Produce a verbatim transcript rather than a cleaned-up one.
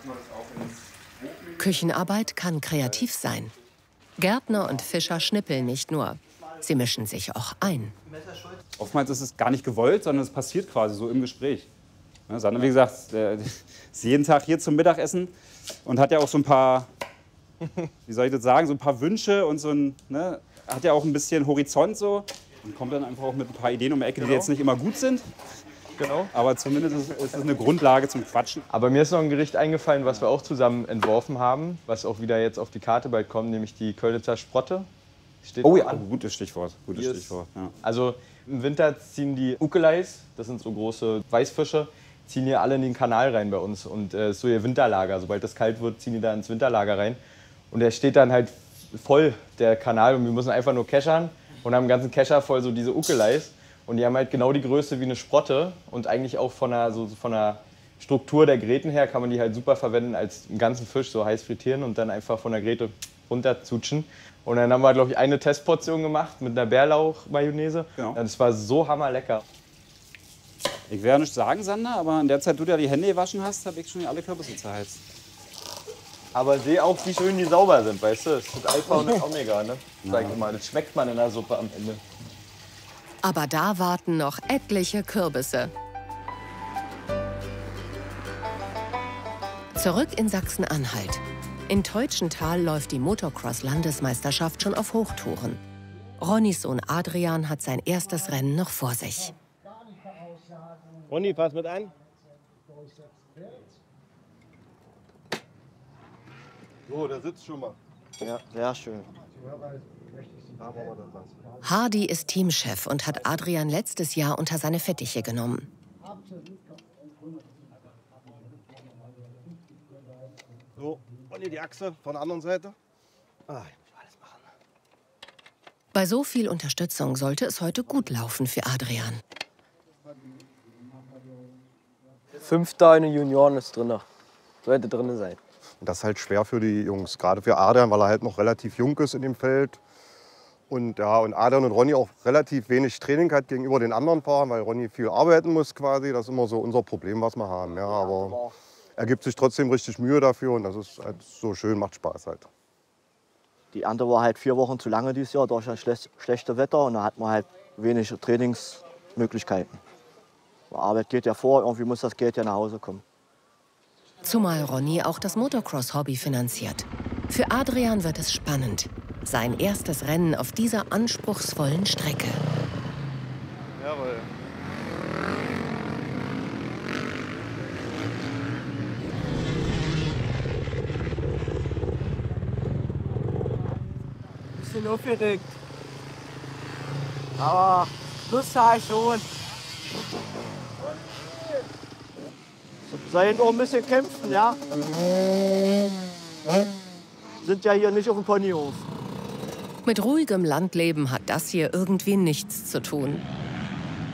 Küchenarbeit kann kreativ sein. Gärtner und Fischer schnippeln nicht nur, sie mischen sich auch ein. Oftmals ist es gar nicht gewollt, sondern es passiert quasi so im Gespräch. Ne, Sandra, wie gesagt, ist jeden Tag hier zum Mittagessen und hat ja auch so ein paar, wie soll ich das sagen, so ein paar Wünsche und so ein, ne, hat ja auch ein bisschen Horizont so und kommt dann einfach auch mit ein paar Ideen um die Ecke, die Genau. jetzt nicht immer gut sind. Genau. Aber zumindest ist, ist es eine Grundlage zum Quatschen. Aber mir ist noch ein Gericht eingefallen, was wir auch zusammen entworfen haben, was auch wieder jetzt auf die Karte bald kommt, nämlich die Kölnitzer Sprotte. Steht Oh noch ja, an. gutes Stichwort. Gutes Die ist- Stichwort ja. Also im Winter ziehen die Ukelais, das sind so große Weißfische, ziehen hier alle in den Kanal rein bei uns. Und äh, ist so ihr Winterlager. Sobald das kalt wird, ziehen die da ins Winterlager rein. Und der steht dann halt voll, der Kanal. Und wir müssen einfach nur keschern und haben einen ganzen Kescher voll so diese Ukelais. Und die haben halt genau die Größe wie eine Sprotte. Und eigentlich auch von der, so, von der Struktur der Gräten her kann man die halt super verwenden als einen ganzen Fisch, so heiß frittieren und dann einfach von der Gräte runterzutschen. Und dann haben wir, glaube ich, eine Testportion gemacht mit einer Bärlauch-Mayonnaise. Genau. Das war so hammerlecker. Ich werde nicht sagen, Sander, aber in der Zeit, du dir die Hände gewaschen hast, habe ich schon alle Kürbisse zerheizt. Aber seh auch, wie schön die sauber sind, weißt du? Das ist das Alpha und das Omega, ne? Sag ich mal, das schmeckt man in der Suppe am Ende. Aber da warten noch etliche Kürbisse. Zurück in Sachsen-Anhalt. In Teutschenthal läuft die Motocross-Landesmeisterschaft schon auf Hochtouren. Ronnys Sohn Adrian hat sein erstes Rennen noch vor sich. Ronny, pass mit ein. So, der sitzt schon mal. Ja, sehr schön. Hardy ist Teamchef und hat Adrian letztes Jahr unter seine Fittiche genommen. So, Ronny, die Achse von der anderen Seite. Ah, ich muss alles machen. Bei so viel Unterstützung sollte es heute gut laufen für Adrian. Fünfter in den Junioren ist drin. Sollte drin sein. Das ist halt schwer für die Jungs, gerade für Adrian, weil er halt noch relativ jung ist in dem Feld. Und, ja, und Adrian und Ronny auch relativ wenig Training hat gegenüber den anderen Fahrern, weil Ronny viel arbeiten muss quasi. Das ist immer so unser Problem, was wir haben. Ja, aber er gibt sich trotzdem richtig Mühe dafür und das ist halt so schön, macht Spaß halt. Die Ernte war halt vier Wochen zu lange dieses Jahr durch das schle schlechte Wetter und da hat man halt wenig Trainingsmöglichkeiten. Die Arbeit geht ja vor, irgendwie muss das Geld ja nach Hause kommen. Zumal Ronny auch das Motocross-Hobby finanziert. Für Adrian wird es spannend. Sein erstes Rennen auf dieser anspruchsvollen Strecke. Jawohl. Bisschen aufgeregt. Aber Lust habe ich schon. Seien auch ein bisschen kämpfen, ja? Sind ja hier nicht auf dem Ponyhof. Mit ruhigem Landleben hat das hier irgendwie nichts zu tun.